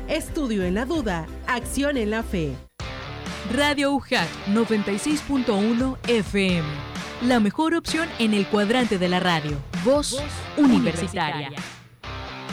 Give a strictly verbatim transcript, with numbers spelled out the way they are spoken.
Estudio en la duda, acción en la fe. Radio U J A C noventa y seis punto uno F M. La mejor opción en el cuadrante de la radio. Voz, Voz universitaria. universitaria.